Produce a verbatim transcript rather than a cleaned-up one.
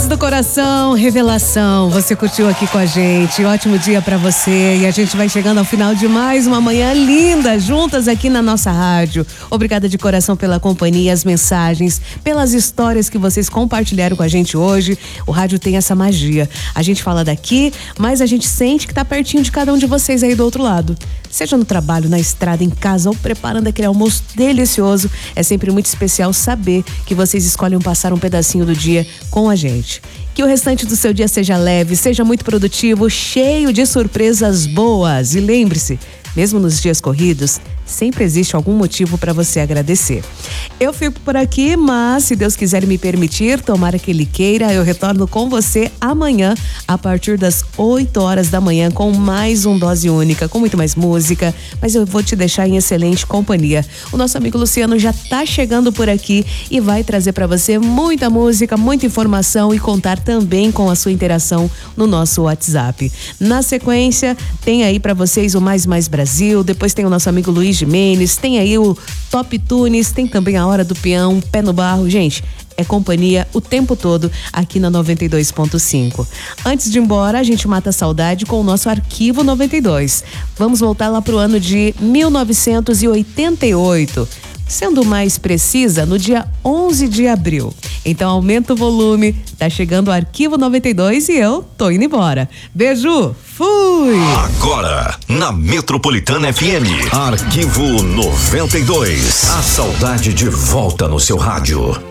do coração, revelação. Você curtiu aqui com a gente. Ótimo dia pra você. E a gente vai chegando ao final de mais uma manhã linda, juntas aqui na nossa rádio. Obrigada de coração pela companhia, as mensagens, pelas histórias que vocês compartilharam com a gente hoje. O rádio tem essa magia. A gente fala daqui, mas a gente sente que tá pertinho de cada um de vocês aí do outro lado. Seja no trabalho, na estrada, em casa ou preparando aquele almoço delicioso, é sempre muito especial saber que vocês escolhem passar um pedacinho do dia com a gente. Que o restante do seu dia seja leve, seja muito produtivo, cheio de surpresas boas. E lembre-se, mesmo nos dias corridos, sempre existe algum motivo para você agradecer. Eu fico por aqui, mas se Deus quiser me permitir, tomara que Ele queira, eu retorno com você amanhã, a partir das oito horas da manhã, com mais um Dose Única, com muito mais música, mas eu vou te deixar em excelente companhia. O nosso amigo Luciano já tá chegando por aqui e vai trazer para você muita música, muita informação e contar também com a sua interação no nosso WhatsApp. Na sequência, tem aí para vocês o Mais Mais Brasil, depois tem o nosso amigo Luiz Jimenez, tem aí o Top Tunes, tem também a Hora do Peão, Pé no Barro. Gente, é companhia o tempo todo aqui na noventa e dois ponto cinco. Antes de ir embora, a gente mata a saudade com o nosso Arquivo noventa e dois. Vamos voltar lá pro ano de mil novecentos e oitenta e oito. Sendo mais precisa, no dia onze de abril. Então aumenta o volume, tá chegando o Arquivo noventa e dois e eu tô indo embora. Beijo, fui! Agora, na Metropolitana F M, Arquivo noventa e dois. A saudade de volta no seu rádio.